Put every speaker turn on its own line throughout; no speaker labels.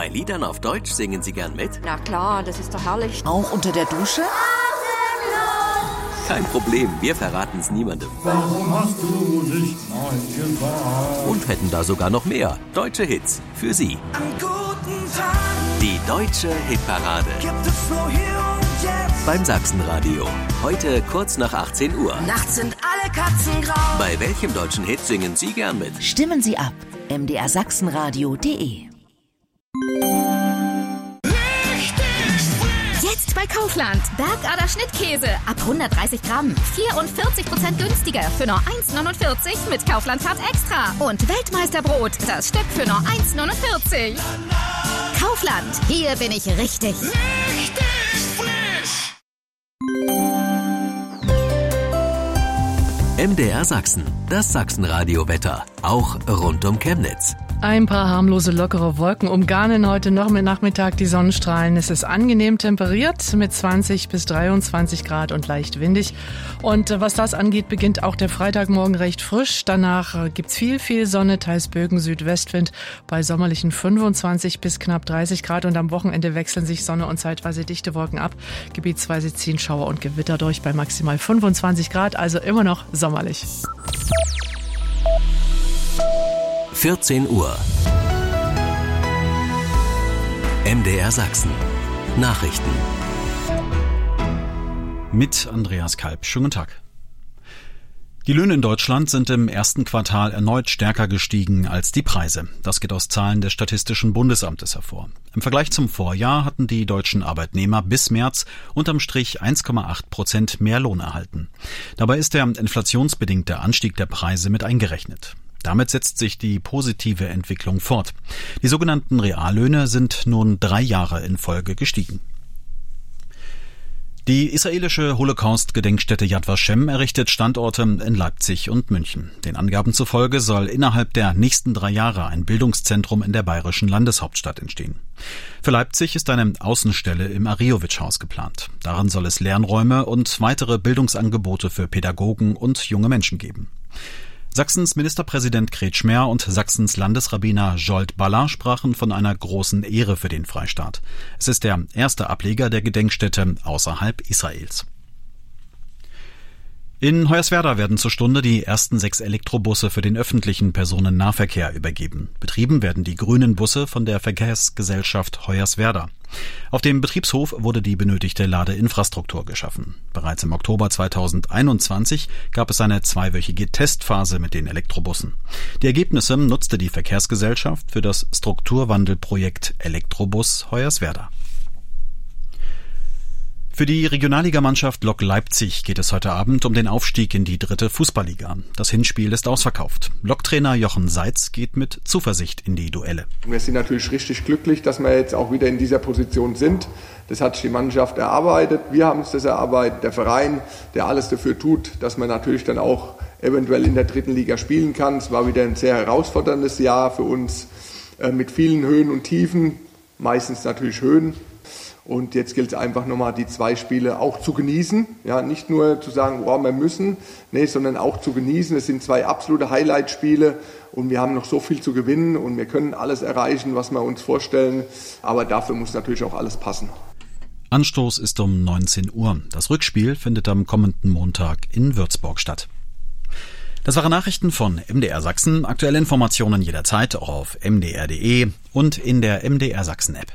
Bei Liedern auf Deutsch singen Sie gern mit?
Na klar, das ist doch herrlich.
Auch unter der Dusche?
Kein Problem, wir verraten es niemandem.
Warum hast du nicht Nein gesagt?
Und hätten da sogar noch mehr deutsche Hits für Sie.
An guten Tagen
Die Deutsche Hitparade
gibt es nur hier und jetzt.
beim Sachsenradio. Heute kurz nach 18 Uhr.
Nachts sind alle Katzen grau.
Bei welchem deutschen Hit singen Sie gern mit?
Stimmen Sie ab. mdrsachsenradio.de.
Jetzt bei Kaufland. Bergader Schnittkäse ab 130 Gramm. 44% günstiger für nur 1,49 mit Kaufland-Card Extra. Und Weltmeisterbrot, das Stück für nur 1,49. Kaufland, hier bin ich richtig.
MDR Sachsen, das Sachsenradio-Wetter. Auch rund um Chemnitz.
Ein paar harmlose, lockere Wolken umgarnen heute noch mit Nachmittag die Sonnenstrahlen. Es ist angenehm temperiert mit 20 bis 23 Grad und leicht windig. Und was das angeht, beginnt auch der Freitagmorgen recht frisch. Danach gibt's viel Sonne, teils Bögen, Südwestwind bei sommerlichen 25 bis knapp 30 Grad. Und am Wochenende wechseln sich Sonne und zeitweise dichte Wolken ab. Gebietsweise ziehen Schauer und Gewitter durch bei maximal 25 Grad, also immer noch sommerlich.
14 Uhr. MDR Sachsen. Nachrichten.
Mit Andreas Kalb. Schönen guten Tag. Die Löhne in Deutschland sind im ersten Quartal erneut stärker gestiegen als die Preise. Das geht aus Zahlen des Statistischen Bundesamtes hervor. Im Vergleich zum Vorjahr hatten die deutschen Arbeitnehmer bis März unterm Strich 1,8% mehr Lohn erhalten. Dabei ist der inflationsbedingte Anstieg der Preise mit eingerechnet. Damit setzt sich die positive Entwicklung fort. Die sogenannten Reallöhne sind nun 3 Jahre in Folge gestiegen. Die israelische Holocaust-Gedenkstätte Yad Vashem errichtet Standorte in Leipzig und München. Den Angaben zufolge soll innerhalb der nächsten 3 Jahre ein Bildungszentrum in der bayerischen Landeshauptstadt entstehen. Für Leipzig ist eine Außenstelle im Ariowitsch-Haus geplant. Darin soll es Lernräume und weitere Bildungsangebote für Pädagogen und junge Menschen geben. Sachsens Ministerpräsident Kretschmer und Sachsens Landesrabbiner Zsolt Balla sprachen von einer großen Ehre für den Freistaat. Es ist der erste Ableger der Gedenkstätte außerhalb Israels. In Hoyerswerda werden zur Stunde die ersten 6 Elektrobusse für den öffentlichen Personennahverkehr übergeben. Betrieben werden die grünen Busse von der Verkehrsgesellschaft Hoyerswerda. Auf dem Betriebshof wurde die benötigte Ladeinfrastruktur geschaffen. Bereits im Oktober 2021 gab es eine 2-wöchige Testphase mit den Elektrobussen. Die Ergebnisse nutzte die Verkehrsgesellschaft für das Strukturwandelprojekt Elektrobus Hoyerswerda. Für die Regionalligamannschaft Lok Leipzig geht es heute Abend um den Aufstieg in die 3. Fußballliga. Das Hinspiel ist ausverkauft. Lok-Trainer Jochen Seitz geht mit Zuversicht in die Duelle.
Wir sind natürlich richtig glücklich, dass wir jetzt auch wieder in dieser Position sind. Das hat sich die Mannschaft erarbeitet. Wir haben es das erarbeitet. Der Verein, der alles dafür tut, dass man natürlich dann auch eventuell in der 3. Liga spielen kann. Es war wieder ein sehr herausforderndes Jahr für uns mit vielen Höhen und Tiefen, meistens natürlich Höhen. Und jetzt gilt es einfach nochmal, die 2 Spiele auch zu genießen. Ja, nicht nur zu sagen, wow, wir müssen, sondern auch zu genießen. Es sind 2 absolute Highlight-Spiele und wir haben noch so viel zu gewinnen und wir können alles erreichen, was wir uns vorstellen. Aber dafür muss natürlich auch alles passen.
Anstoß ist um 19 Uhr. Das Rückspiel findet am kommenden Montag in Würzburg statt. Das waren Nachrichten von MDR Sachsen. Aktuelle Informationen jederzeit auch auf mdr.de und in der MDR Sachsen-App.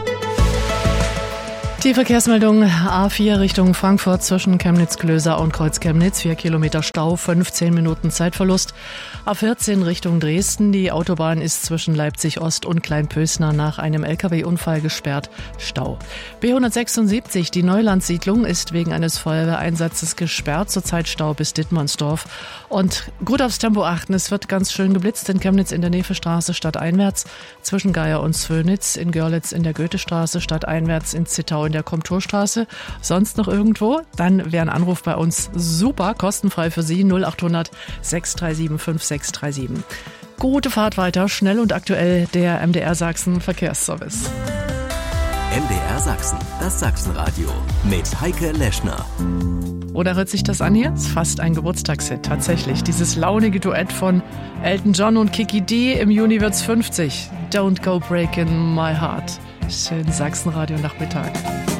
Die Verkehrsmeldung A4 Richtung Frankfurt zwischen Chemnitz-Klöser und Kreuz-Chemnitz. 4 Kilometer Stau, 15 Minuten Zeitverlust. A14 Richtung Dresden. Die Autobahn ist zwischen Leipzig-Ost und Kleinpösner nach einem LKW-Unfall gesperrt. Stau. B176, die Neulandsiedlung, ist wegen eines Feuerwehreinsatzes gesperrt. Zurzeit Stau bis Dittmannsdorf. Und gut aufs Tempo achten. Es wird ganz schön geblitzt in Chemnitz in der Nevestraße stadteinwärts. Zwischen Geier und Zwönitz. In Görlitz in der Goethestraße stadteinwärts. In Zittau in der Komturstraße. Sonst noch irgendwo? Dann wäre ein Anruf bei uns super, kostenfrei für Sie, 0800 637 5637. Gute Fahrt weiter, schnell und aktuell, der MDR Sachsen Verkehrsservice.
MDR Sachsen, das Sachsenradio mit Heike Leschner.
Oder hört sich das an hier? Ist fast ein Geburtstagshit, tatsächlich. Dieses launige Duett von Elton John und Kiki D. Im Juni wird's 50. Don't Go Breaking My Heart. Schönen Sachsenradio Nachmittag.